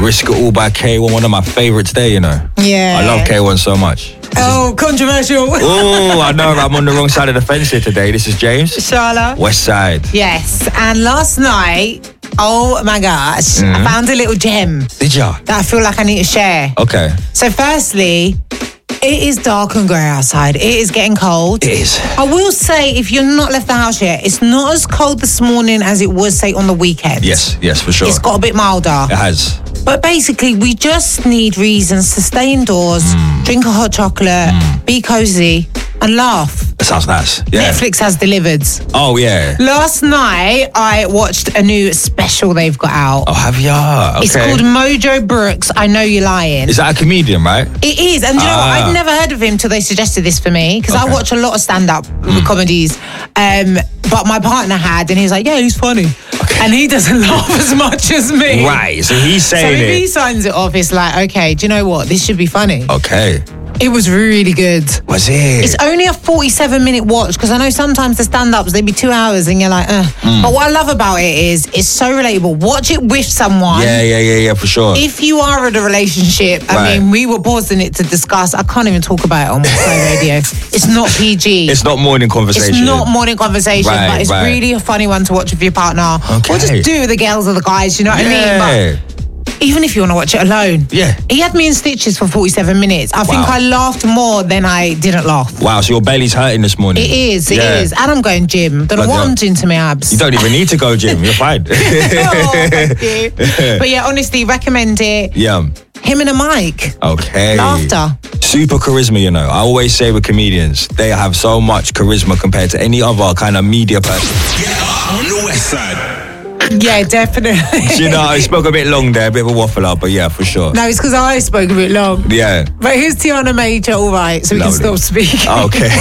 Risk It All by K1, one of my favourites there, you know. Yeah. I love K1 so much. Oh, controversial. Oh, I know, I'm on the wrong side of the fence here today. This is James. Sharla. West Side. Yes, and last night, oh my gosh, I found a little gem Did ya? that I feel like I need to share. Okay. So firstly, it is dark and grey outside. It is getting cold. It is. I will say, if you're not left the house yet, it's not as cold this morning as it was, say, on the weekend. Yes, for sure. It's got a bit milder. It has. But basically, we just need reasons to stay indoors, drink a hot chocolate, be cozy, and laugh. That sounds nice. Yeah. Netflix has delivered. Oh, yeah. Last night, I watched a new special they've got out. Oh, have ya? Okay. It's called Mojo Brooks, I Know You're Lying. Is that a comedian, right? It is. And you know what? I'd never heard of him till they suggested this for me, because I watch a lot of stand-up comedies. But my partner had, and he was like, yeah, he's funny. Okay. And he doesn't laugh as much as me. Right, so he's saying So if he signs it off, it's like, okay, do you know what? This should be funny. Okay. It was really good. Was it? It's only a 47-minute watch, because I know sometimes the stand-ups, they'd be 2 hours and you're like, But what I love about it is it's so relatable. Watch it with someone. Yeah, for sure. If you are in a relationship, I mean, we were pausing it to discuss. I can't even talk about it on Westside Radio. It's not PG. It's not morning conversation. It's not morning conversation, but it's really a funny one to watch with your partner. Okay. Or just do it with the girls or the guys, you know what I mean? But even if you want to watch it alone. Yeah. He had me in stitches for 47 minutes. I think I laughed more than I didn't laugh. Wow, so your belly's hurting this morning. It is. And I'm going gym. Don't know what I'm doing to my abs. You don't even need to go gym. You're fine. Oh, thank you. But yeah, honestly, recommend it. Yeah. Him and a mic. Okay. Laughter. Super charisma, you know. I always say with comedians, they have so much charisma compared to any other kind of media person. On the West Side. Yeah, definitely. You know, I spoke a bit long there, a bit of a waffler, but yeah, for sure. No, it's because I spoke a bit long. Yeah. But here's Tiana Major, all right, so we can Lovely. stop speaking. Okay.